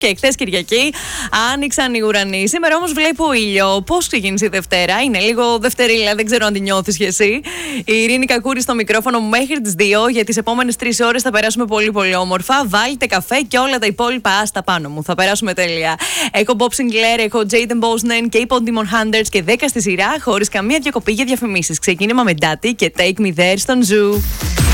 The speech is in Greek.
Και χθες Κυριακή άνοιξαν οι ουρανοί. Σήμερα όμως βλέπω ήλιο. Πώς ξεκίνησε η Δευτέρα? Είναι λίγο δευτερίλα, δεν ξέρω αν τη νιώθεις κι εσύ. Η Ειρήνη Κακούρη στο μικρόφωνο μου μέχρι τις 2. Για τις επόμενες 3 ώρες θα περάσουμε πολύ πολύ όμορφα. Βάλτε καφέ και όλα τα υπόλοιπα άστα πάνω μου. Θα περάσουμε τέλεια. Έχω Bob Sinclair, έχω Jaden Bosnan και K-Pop Demon Hunters και 10 στη σειρά, χωρίς καμία διακοπή για διαφημίσεις. Ξεκίνημα με Daddy και Take Me There στον Zoo.